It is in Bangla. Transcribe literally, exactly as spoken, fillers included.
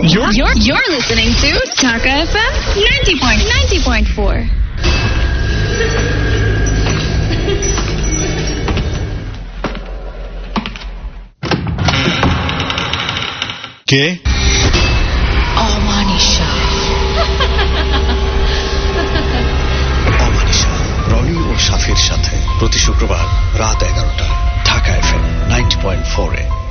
You're, you're, you're listening to Dhaka F M ninety point four. কে? অমানিশা। অমানিশা রনি ও শাফির সাথে প্রতি শুক্রবার রাত এগারোটা Dhaka F M ninety point four এ।